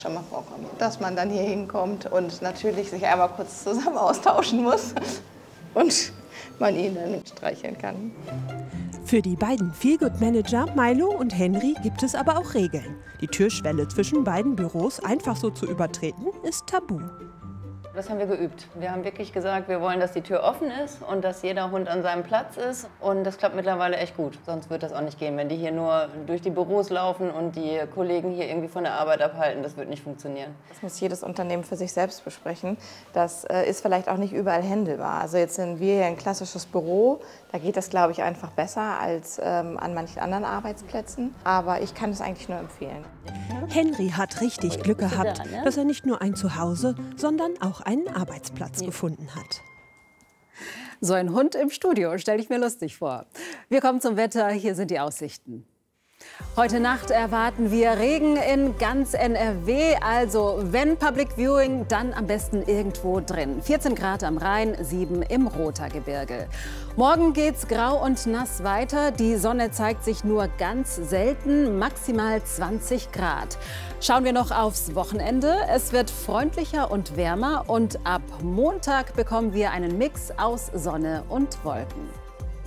Schon mal vorkommen, dass man dann hier hinkommt und natürlich sich einmal kurz zusammen austauschen muss und man ihn dann streicheln kann. Für die beiden Feelgood-Manager Milo und Henry gibt es aber auch Regeln. Die Türschwelle zwischen beiden Büros einfach so zu übertreten, ist tabu. Das haben wir geübt. Wir haben wirklich gesagt, wir wollen, dass die Tür offen ist und dass jeder Hund an seinem Platz ist. Und das klappt mittlerweile echt gut. Sonst wird das auch nicht gehen. Wenn die hier nur durch die Büros laufen und die Kollegen hier irgendwie von der Arbeit abhalten, das wird nicht funktionieren. Das muss jedes Unternehmen für sich selbst besprechen. Das ist vielleicht auch nicht überall händelbar. Also jetzt sind wir hier ein klassisches Büro. Da geht das, glaube ich, einfach besser als an manchen anderen Arbeitsplätzen. Aber ich kann es eigentlich nur empfehlen. Henry hat richtig Glück gehabt, dass er nicht nur ein Zuhause, sondern auch einen Arbeitsplatz gefunden hat. So ein Hund im Studio, stelle ich mir lustig vor. Wir kommen zum Wetter, hier sind die Aussichten. Heute Nacht erwarten wir Regen in ganz NRW. Also wenn Public Viewing, dann am besten irgendwo drin. 14 Grad am Rhein, 7 im Rothaargebirge. Morgen geht's grau und nass weiter. Die Sonne zeigt sich nur ganz selten, maximal 20 Grad. Schauen wir noch aufs Wochenende. Es wird freundlicher und wärmer und ab Montag bekommen wir einen Mix aus Sonne und Wolken.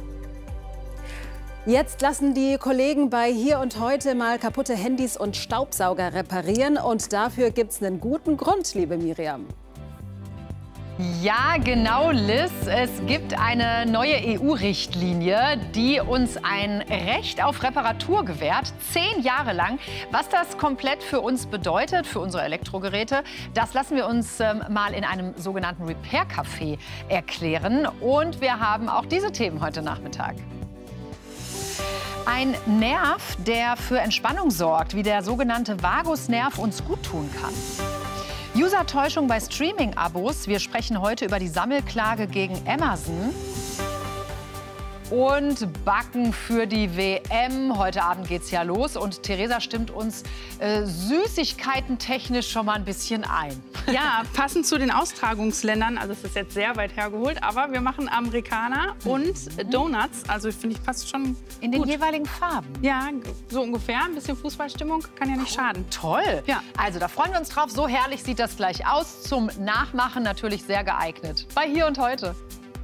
Jetzt lassen die Kollegen bei Hier und Heute mal kaputte Handys und Staubsauger reparieren. Und dafür gibt's einen guten Grund, liebe Miriam. Ja, genau, Liz. Es gibt eine neue EU-Richtlinie, die uns ein Recht auf Reparatur gewährt, 10 Jahre lang. Was das komplett für uns bedeutet, für unsere Elektrogeräte, das lassen wir uns mal in einem sogenannten Repair-Café erklären. Und wir haben auch diese Themen heute Nachmittag. Ein Nerv, der für Entspannung sorgt, wie der sogenannte Vagusnerv uns gut tun kann. User-Täuschung bei Streaming-Abos. Wir sprechen heute über die Sammelklage gegen Amazon. Und Backen für die WM. Heute Abend geht's ja los und Theresa stimmt uns süßigkeiten-technisch schon mal ein bisschen ein. Ja, passend zu den Austragungsländern, also es ist jetzt sehr weit hergeholt, aber wir machen Amerikaner und Donuts, also finde ich passt schon in den jeweiligen Farben. Ja, so ungefähr, ein bisschen Fußballstimmung kann ja nicht schaden. Toll, ja. Also da freuen wir uns drauf, so herrlich sieht das gleich aus, zum Nachmachen natürlich sehr geeignet. Bei Hier und Heute.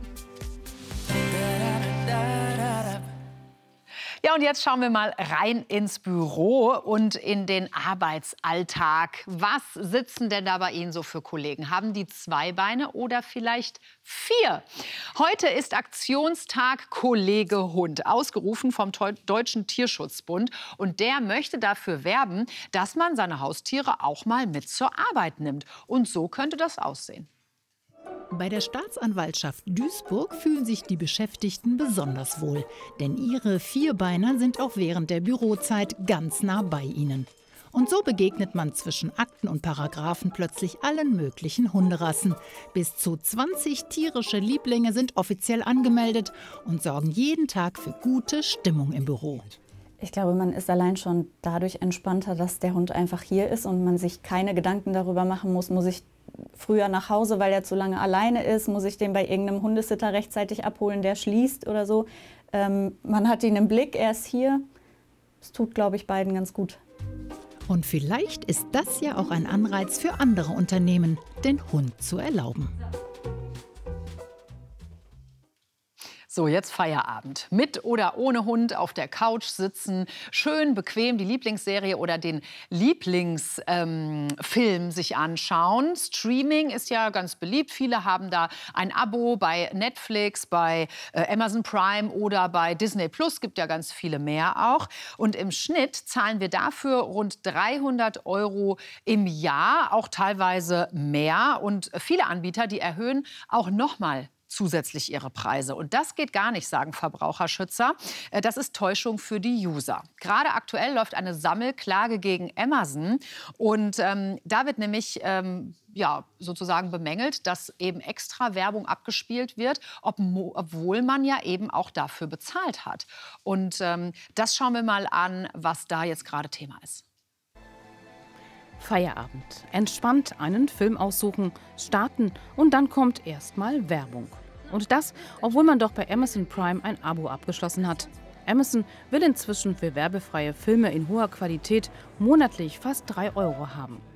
Ja, und jetzt schauen wir mal rein ins Büro und in den Arbeitsalltag. Was sitzen denn da bei Ihnen so für Kollegen? Haben die 2 Beine oder vielleicht 4? Heute ist Aktionstag Kollege Hund, ausgerufen vom Deutschen Tierschutzbund. Und der möchte dafür werben, dass man seine Haustiere auch mal mit zur Arbeit nimmt. Und so könnte das aussehen. Bei der Staatsanwaltschaft Duisburg fühlen sich die Beschäftigten besonders wohl. Denn ihre Vierbeiner sind auch während der Bürozeit ganz nah bei ihnen. Und so begegnet man zwischen Akten und Paragraphen plötzlich allen möglichen Hunderassen. Bis zu 20 tierische Lieblinge sind offiziell angemeldet und sorgen jeden Tag für gute Stimmung im Büro. Ich glaube, man ist allein schon dadurch entspannter, dass der Hund einfach hier ist und man sich keine Gedanken darüber machen muss, muss ich früher nach Hause, weil er zu lange alleine ist, muss ich den bei irgendeinem Hundesitter rechtzeitig abholen, der schließt oder so. Man hat ihn im Blick, er ist hier. Es tut, glaube ich, beiden ganz gut. Und vielleicht ist das ja auch ein Anreiz für andere Unternehmen, den Hund zu erlauben. So, jetzt Feierabend. Mit oder ohne Hund auf der Couch sitzen, schön bequem die Lieblingsserie oder den Lieblingsfilm sich anschauen. Streaming ist ja ganz beliebt. Viele haben da ein Abo bei Netflix, bei Amazon Prime oder bei Disney Plus. Gibt ja ganz viele mehr auch. Und im Schnitt zahlen wir dafür rund 300 € im Jahr, auch teilweise mehr. Und viele Anbieter, die erhöhen auch noch mal zusätzlich ihre Preise. Und das geht gar nicht, sagen Verbraucherschützer. Das ist Täuschung für die User. Gerade aktuell läuft eine Sammelklage gegen Amazon. Und da wird nämlich ja, sozusagen bemängelt, dass eben extra Werbung abgespielt wird, obwohl man ja eben auch dafür bezahlt hat. Und das schauen wir mal an, was da jetzt gerade Thema ist. Feierabend. Entspannt einen Film aussuchen, starten und dann kommt erstmal Werbung. Und das, obwohl man doch bei Amazon Prime ein Abo abgeschlossen hat. Amazon will inzwischen für werbefreie Filme in hoher Qualität monatlich fast 3 € haben.